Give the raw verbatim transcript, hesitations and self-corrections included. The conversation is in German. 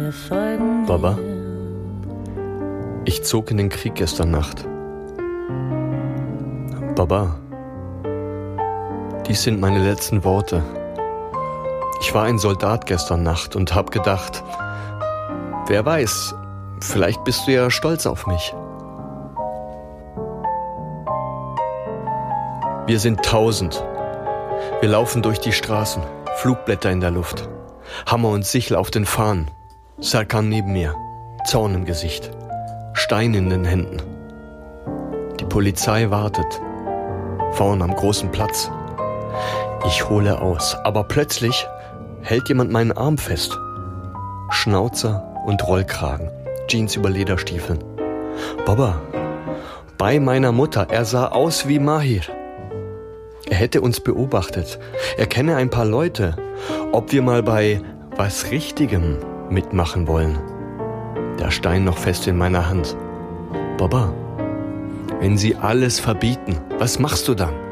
Baba, ich zog in den Krieg gestern Nacht. Baba, dies sind meine letzten Worte. Ich war ein Soldat gestern Nacht und hab gedacht, wer weiß, vielleicht bist du ja stolz auf mich. Wir sind tausend. Wir laufen durch die Straßen, Flugblätter in der Luft, Hammer und Sichel auf den Fahnen, Serkan neben mir, Zorn im Gesicht, Stein in den Händen. Die Polizei wartet, vorn am großen Platz. Ich hole aus, aber plötzlich hält jemand meinen Arm fest. Schnauzer und Rollkragen, Jeans über Lederstiefeln. Baba, bei meiner Mutter, er sah aus wie Mahir. Er hätte uns beobachtet. Er kenne ein paar Leute. Ob wir mal bei was Richtigem mitmachen wollen. Der Stein noch fest in meiner Hand. Baba, wenn sie alles verbieten, was machst du dann?